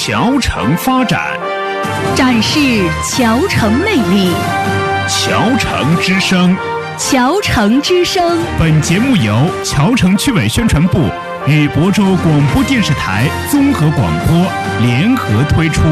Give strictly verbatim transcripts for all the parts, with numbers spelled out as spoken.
桥城发展， 展示桥城魅力。 桥城之声， 桥城之声。 本节目由桥城区委宣传部与亳州广播电视台综合广播联合推出。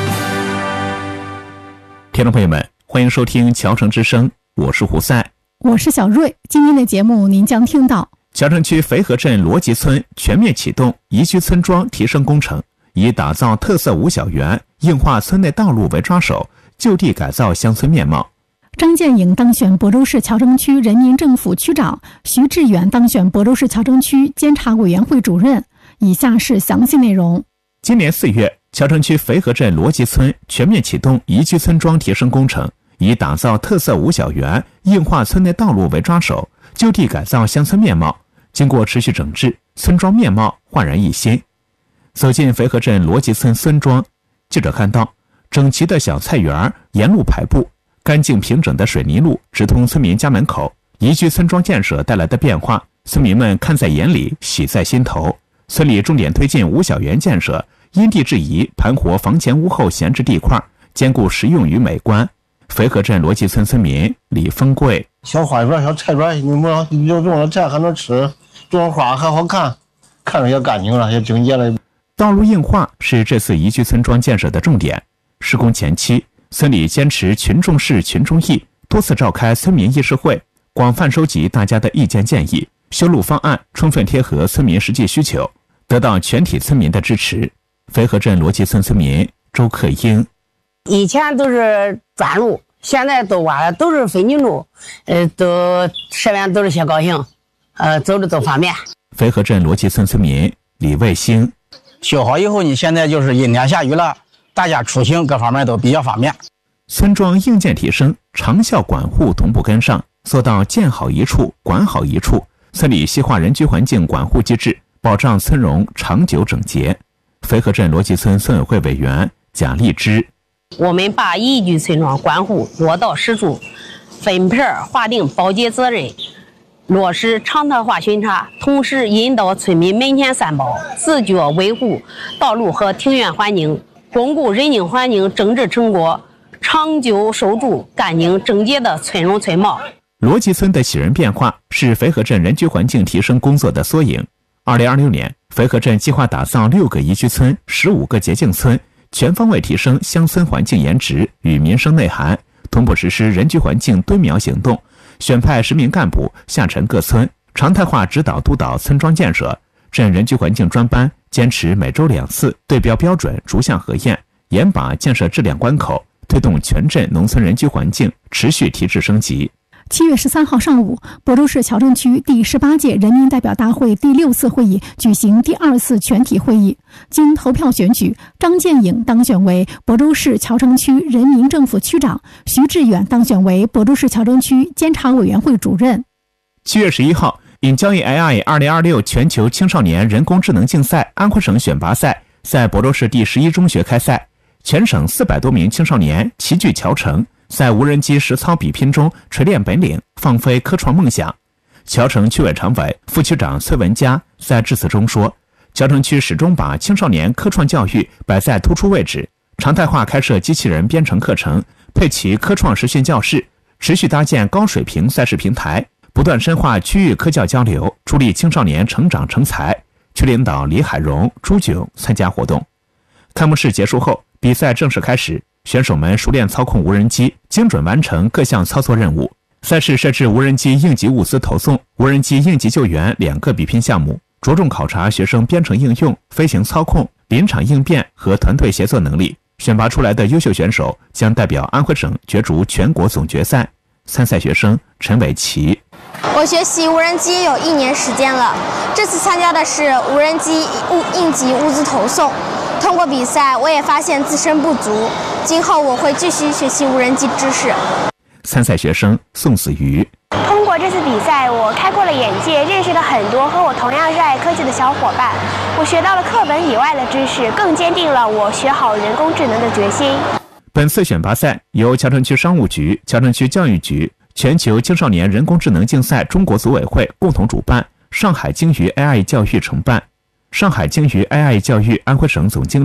听众朋友们，欢迎收听桥城之声，我是胡赛， 我是小瑞。今天的节目您将听到桥城区淝河镇罗集村全面启动宜居村庄提升工程，以打造特色五小园、硬化村内道路为抓手，就地改造乡村面貌。 张建颖当选亳州市桥城区人民政府区长，徐志远当选亳州市桥城区监察委员会主任。以下是详细内容。 今年四月，桥城区淝河镇罗集村全面启动宜居村庄提升工程，以打造特色五小园、硬化村内道路为抓手，就地改造乡村面貌。经过持续整治，村庄面貌焕然一新。走进淝河镇罗集村村庄，记者看到整齐的小菜园沿路排布，干净平整的水泥路直通村民家门口。宜居村庄建设带来的变化，村民们看在眼里，喜在心头。村里重点推进五小园建设，因地制宜盘活房前屋后闲置地块，兼顾实用与美观。淝河镇罗集村村民李丰贵： 小花园、小菜园，你们有种了菜还能吃，种花还好看，看着也干净了，也整洁了。 道路硬化是这次宜居村庄建设的重点。施工前期，村里坚持群众事、群众议，多次召开村民议事会，广泛收集大家的意见建议，修路方案充分贴合村民实际需求，得到全体村民的支持。淝河镇罗集村村民周克英： 以前都是砖路，现在都挖的都是水泥路，呃，都社员都是些高兴，呃，走着都方便。 淝河镇罗集村村民李卫星： 修好以后，你现在就是阴天下雨了，大家出行各方面都比较方便。 村庄硬件提升，长效管护同步跟上，做到建好一处，管好一处。村里细化人居环境管护机制，保障村容长久整洁。淝河镇罗集村村委会委员贾丽芝： 我们把宜居村庄管护落到实处，分配划定保洁责任，落实常态化巡查，同时引导村民门前三宝，自觉维护道路和庭院环境，巩固人境环境整治成果，长久守住干净整洁的村容村貌。 罗集村的喜人变化是淝河镇人居环境提升工作的缩影。二零二六年，淝河镇计划打造六个宜居村、十五个洁净村，全方位提升乡村环境颜值与民生内涵，同步实施人居环境蹲苗行动，选派十名干部下沉各村，常态化指导督导村庄建设。镇人居环境专班坚持每周两次对标标准逐项核验，严把建设质量关口，推动全镇农村人居环境持续提质升级。 七月十三号上午，亳州市桥城区第十八届人民代表大会第六次会议举行第二次全体会议，经投票选举，张建颖当选为亳州市桥城区人民政府区长，徐志远当选为亳州市桥城区监察委员会主任。 七月十一号，因交易 A I 二零二六全球青少年人工智能竞赛安徽省选拔赛在亳州市第十一中学开赛，全省四百多名青少年齐聚桥城，在无人机实操比拼中锤炼本领，放飞科创梦想。桥城区委常委、副区长崔文佳在致辞中说，桥城区始终把青少年科创教育摆在突出位置，常态化开设机器人编程课程，配齐科创实训教室，持续搭建高水平赛事平台，不断深化区域科教交流，助力青少年成长成才。区领导李海荣、朱炯参加活动。开幕式结束后，比赛正式开始，选手们熟练操控无人机，精准完成各项操作任务。赛事设置无人机应急物资投送、无人机应急救援两个比拼项目，着重考察学生编程应用、飞行操控、临场应变和团队协作能力。选拔出来的优秀选手将代表安徽省角逐全国总决赛。参赛学生陈伟奇： 我学习无人机有一年时间了，这次参加的是无人机应急物资投送。通过比赛，我也发现自身不足，今后我会继续学习无人机知识。 参赛学生宋子瑜： 通过这次比赛，我开阔了眼界，认识了很多和我同样热爱科技的小伙伴。我学到了课本以外的知识，更坚定了我学好人工智能的决心。 本次选拔赛由桥城区商务局、桥城区教育局、全球青少年人工智能竞赛中国组委会共同主办，上海鲸鱼 A I 教育承办。上海鲸鱼 A I 教育安徽省总经理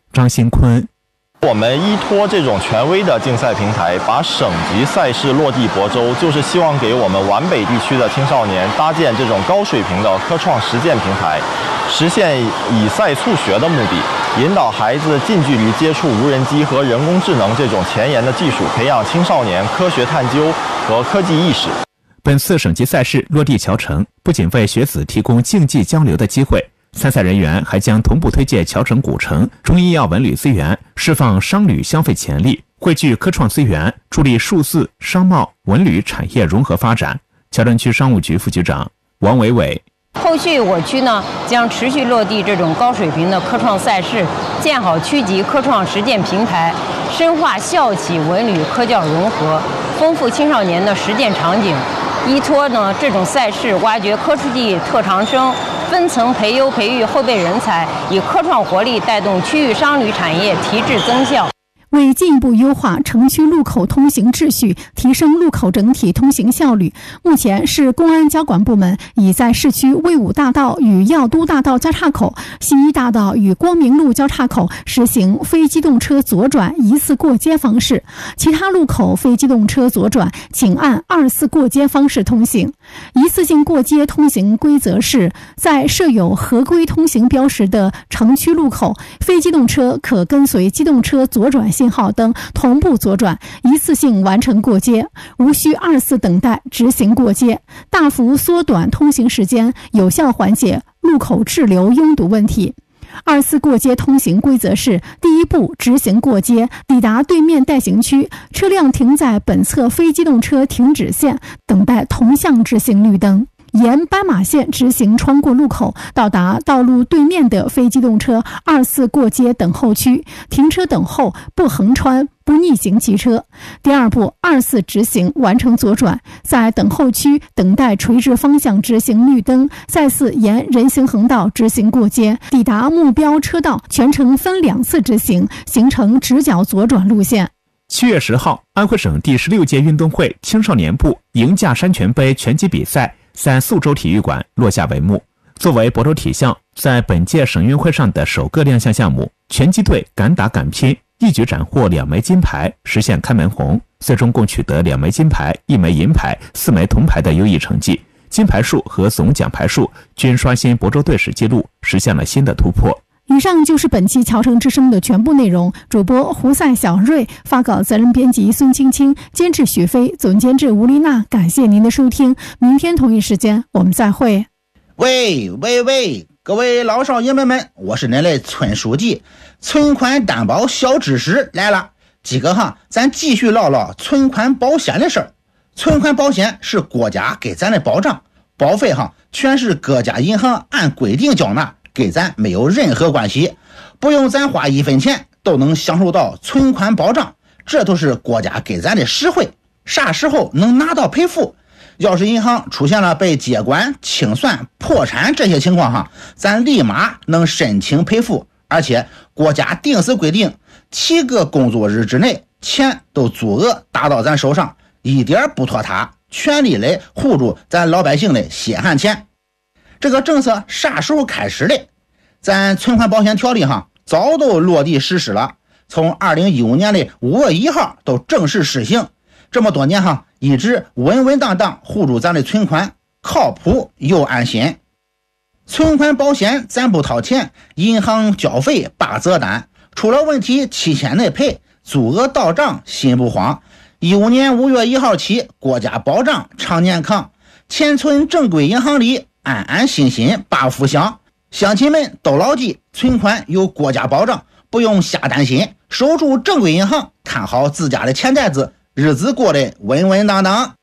张新坤。 我们依托这种权威的竞赛平台，把省级赛事落地亳州，就是希望给我们皖北地区的青少年搭建这种高水平的科创实践平台，实现以赛促学的目的，引导孩子近距离接触无人机和人工智能这种前沿的技术，培养青少年科学探究和科技意识。 本次省级赛事落地侨城，不仅为学子提供竞技交流的机会，参赛人员还将同步推介侨城古城、中医药文旅资源，释放商旅消费潜力，汇聚科创资源，助力数字、商贸、文旅产业融合发展。侨城区商务局副局长王伟伟。 后续我区呢将持续落地这种高水平的科创赛事，建好区级科创实践平台，深化校企文旅科教融合，丰富青少年的实践场景。依托呢这种赛事，挖掘科技特长生，分层培优培育后备人才，以科创活力带动区域商旅产业提质增效。 为进一步优化城区路口通行秩序，提升路口整体通行效率，目前市公安交管部门已在市区魏武大道与耀都大道交叉口、西一大道与光明路交叉口实行非机动车左转一次过街方式，其他路口非机动车左转请按二次过街方式通行。一次性过街通行规则是，在设有合规通行标识的城区路口，非机动车可跟随机动车左转信号灯同步左转，一次性完成过街，无需二次等待直行过街，大幅缩短通行时间，有效缓解路口滞留拥堵问题。二次过街通行规则是：第一步，直行过街，抵达对面待行区，车辆停在本侧非机动车停止线，等待同向直行绿灯。沿斑马线直行穿过路口，到达道路对面的非机动车二次过街等候区，停车等候，不横穿不逆行骑车。第二步，二次直行完成左转，在等候区等待垂直方向直行绿灯，再次沿人行横道直行过街，抵达目标车道，全程分两次直行，形成直角左转路线。 七月十号，安徽省第十六届运动会青少年部赢架山泉杯拳击比赛在宿州体育馆落下帷幕。作为亳州体校在本届省运会上的首个亮相项目，拳击队敢打敢拼，一举斩获两枚金牌，实现开门红，最终共取得两枚金牌、一枚银牌、四枚铜牌的优异成绩，金牌数和总奖牌数均刷新亳州队史纪录，实现了新的突破。 以上就是本期侨城之声的全部内容。主播胡赛小瑞，发稿责任编辑孙青青，监制许飞，总监制吴丽娜。感谢您的收听，明天同一时间我们再会。 喂喂喂，各位老少爷们们，我是您的村书记。存款担保小知识来了，今个哈，咱继续唠唠存款保险的事儿。存款保险是国家给咱的保障，保费哈全是各家银行按规定缴纳，给咱没有任何关系，不用咱花一分钱都能享受到存款保障，这都是国家给咱的实惠。啥时候能拿到赔付？要是银行出现了被接管、清算、破产这些情况哈，咱立马能申请赔付，而且国家定时规定七个工作日之内钱都足额打到咱手上，一点不拖沓，全力来护住咱老百姓的血汗钱。这个政策啥时候开始的？咱存款保险条例哈早都落地实施了，从二零一五年的五月一号都正式施行。这么多年哈，一直稳稳当当护住咱的存款，靠谱又安心。存款保险咱不掏钱，银行交费八折单，出了问题七千内赔，足额到账心不慌。一五年五月一号起，国家保障常年康，钱存正规银行里，安安心心把福享。乡亲们都牢记，存款有国家保障，不用瞎担心，守住正规银行，看好自家的钱袋子，日子过得稳稳当当。